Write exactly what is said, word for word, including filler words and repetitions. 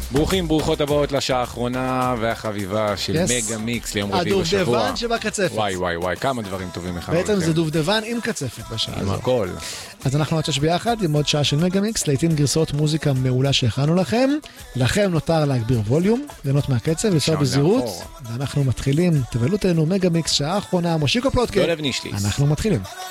ברוכים, ברוכות הבאות לשעה האחרונה והחביבה של Yes. מגה מיקס ליום רביעי בשבוע. הדובדבן שבקצפת. וואי וואי וואי, כמה דברים טובים אחד. בעצם זה דובדבן עם קצפת בשעה עם הזו. הכל. אז אנחנו נצ'ש ביחד עם עוד שעה של מגה מיקס, לעתים גרסאות מוזיקה מעולה שהכנו לכם. לכם נותר להגביר ווליום, ליהנות מהקצב, לנסוע בזהירות. ואנחנו מתחילים, תבלו תהנו מגה מיקס, שעה האחרונה, מושיקו פלוטקה. דולב נישליס. אנחנו מתחילים.